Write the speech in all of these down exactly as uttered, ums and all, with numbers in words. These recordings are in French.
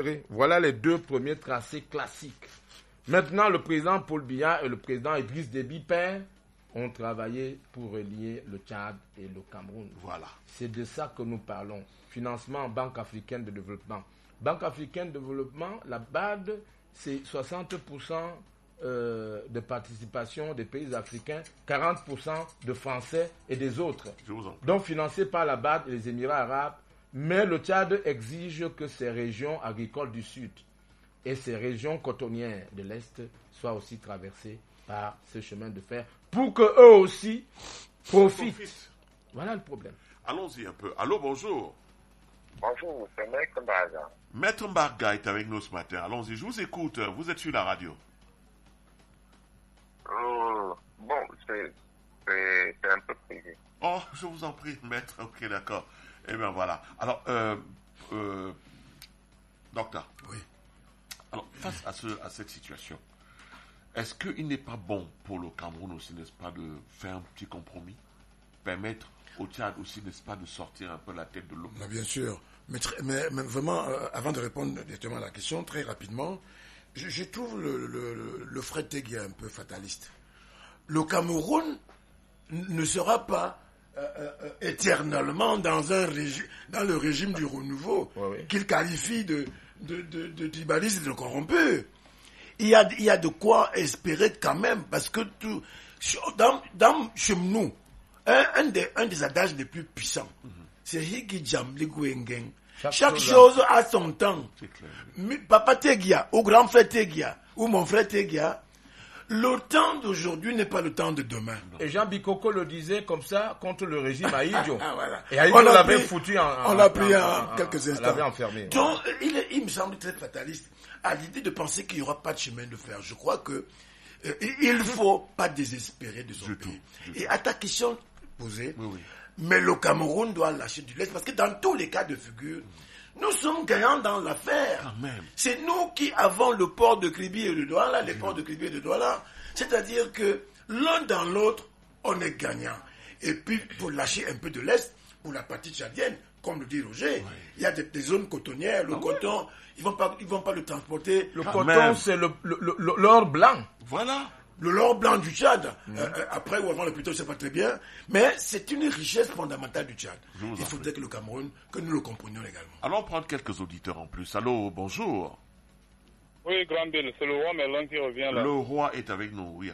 comprendrez. Voilà les deux premiers tracés classiques. Maintenant, le président Paul Biya et le président Idriss Déby Père ont travaillé pour relier le Tchad et le Cameroun. Voilà. C'est de ça que nous parlons. Financement Banque africaine de développement. Banque africaine de développement, la B A D, c'est soixante pour cent euh, de participation des pays africains, quarante pour cent de Français et des autres. Donc financé par la B A D et les Émirats arabes. Mais le Tchad exige que ces régions agricoles du Sud et ces régions cotonnières de l'Est soient aussi traversées par ce chemin de fer pour qu'eux aussi profitent. Profite. Voilà le problème. Allons-y un peu. Allô, bonjour. Bonjour, c'est Maître Mbarga. Maître Mbarga est avec nous ce matin. Allons-y, je vous écoute. Vous êtes sur la radio. Euh, bon, c'est, c'est, c'est un peu privé. Oh, je vous en prie, maître. Ok, d'accord. Eh bien, voilà. Alors, euh, euh, docteur. Oui. Alors, face à, ce, à cette situation, est-ce qu'il n'est pas bon pour le Cameroun aussi, n'est-ce pas, de faire un petit compromis, permettre au Tchad aussi, n'est-ce pas, de sortir un peu la tête de l'eau? Non, bien sûr. Mais, très, mais, mais vraiment, euh, avant de répondre directement à la question, très rapidement, je, je trouve le, le, le, le Fred Tegui un peu fataliste. Le Cameroun ne sera pas euh, euh, éternellement dans, un régi- dans le régime du renouveau, ouais, ouais. qu'il qualifie de, de, de, de tribaliste et de corrompu. Il y, a, il y a de quoi espérer quand même, parce que tout, dans, dans, chez nous, un, un, des, un des adages les plus puissants, mm-hmm. c'est Higi Jam, Ligouengen. Chaque, Chaque chose, chose a son temps. Papa Tegia, ou grand frère Tegia, ou mon frère Tegia, le temps d'aujourd'hui n'est pas le temps de demain. Et Jean Bikoko le disait comme ça contre le régime Aïdjo. Ah, voilà. Et Aïdjo l'avait pris, foutu en, en... On l'a pris en, en, en quelques instants. L'avait enfermé. Donc, il, est, il me semble très fataliste à l'idée de penser qu'il n'y aura pas de chemin de fer. Je crois que euh, il ne faut pas désespérer de son pays. Et à ta question posée, oui, oui. mais le Cameroun doit lâcher du lest parce que dans tous les cas de figure, nous sommes gagnants dans l'affaire. C'est nous qui avons le port de Kribi et de Douala, les ports de Kribi et de Douala. C'est-à-dire que l'un dans l'autre, on est gagnant. Et puis, pour lâcher un peu de l'Est, pour la partie tchadienne, comme le dit Roger, oui. il y a des, des zones cotonnières, le ah, coton, oui. ils ne vont, vont pas le transporter. Le ah, coton, même. c'est le, le, le, l'or blanc. Voilà. Le l'or blanc du Tchad, mmh. euh, après ou avant le plutôt, je ne sais pas très bien, mais c'est une richesse fondamentale du Tchad. Il faudrait que le Cameroun, que nous le comprenions également. Allons prendre quelques auditeurs en plus. Allô, bonjour. Oui, Grand Bill, c'est le roi Merlin qui revient là. Le roi est avec nous, oui,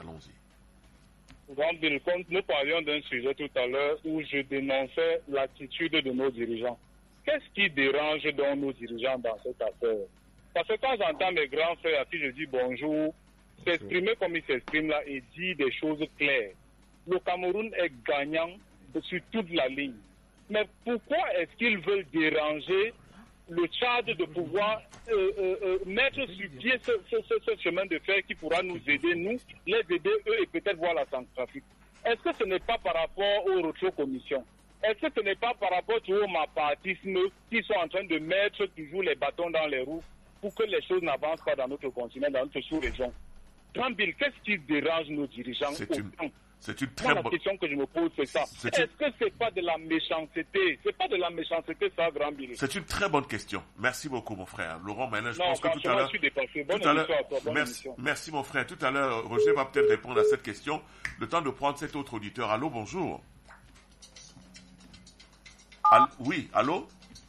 allons-y. Grand Bill, comme nous parlions d'un sujet tout à l'heure où je dénonçais l'attitude de nos dirigeants. Qu'est-ce qui dérange donc nos dirigeants dans cette affaire? Parce que quand j'entends mes grands frères à qui je dis bonjour, s'exprimer comme il s'exprime là et dire des choses claires. Le Cameroun est gagnant sur toute la ligne. Mais pourquoi est-ce qu'ils veulent déranger le Tchad de pouvoir euh, euh, euh, mettre sur pied ce, ce, ce, ce chemin de fer qui pourra nous aider, nous, les aider eux et peut-être voir la Centrafrique? Est-ce que ce n'est pas par rapport aux rétro-commissions? Est-ce que ce n'est pas par rapport au mapatisme qui sont en train de mettre toujours les bâtons dans les roues pour que les choses n'avancent pas dans notre continent, dans notre sous-région? Grand-Bill, qu'est-ce qui dérange nos dirigeants c'est autant? Une, c'est une très Moi, la question que je me pose, c'est ça. C'est Est-ce une... que c'est pas de la méchanceté? C'est pas de la méchanceté, ça, Grand-Bill? C'est une très bonne question. Merci beaucoup, mon frère. Laurent Merlin, je non, pense que tout à l'heure... je suis dépassé. Bonne tout à l'heure... Toi, bonne merci, merci, mon frère. Tout à l'heure, Roger va peut-être répondre à cette question. Le temps de prendre cet autre auditeur. Allô, bonjour. Allô, oui, allô?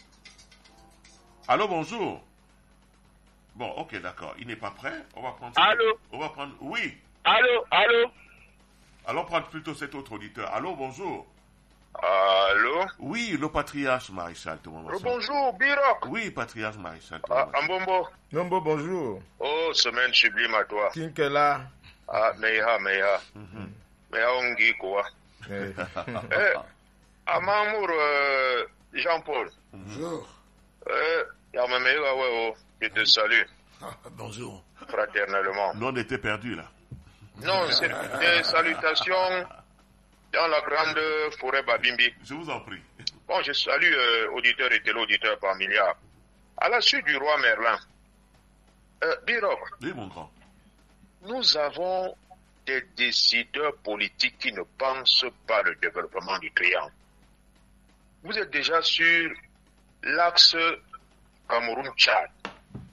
Allô, bonjour. Bon, ok, d'accord. Il n'est pas prêt. On va prendre... Allô? On va prendre... Oui. Allô? Allô? Allons prendre plutôt cet autre auditeur. Allô, bonjour. Allô? Oui, le patriarche Maréchal. Oh, bonjour, Birok. Oui, patriarche Maréchal. Ah, Ambombo. Nombo, bonjour. Oh, semaine sublime à toi. Kinkela. Ah, Meha, Meha. Meha Ongi, quoi. Eh, Amamour, euh, Jean-Paul. Bonjour. Euh, Yamamega, ouais, oh. Je te salue. Ah, bonjour. Fraternellement. Nous, on était perdus, là. Non, c'est des salutations dans la grande forêt Babimbi. Je vous en prie. Bon, je salue euh, auditeurs et téléauditeurs par milliards. À la suite du roi Merlin, euh, Birok, oui, mon grand. Nous avons des décideurs politiques qui ne pensent pas le développement du triangle. Vous êtes déjà sur l'axe Cameroun-Tchad.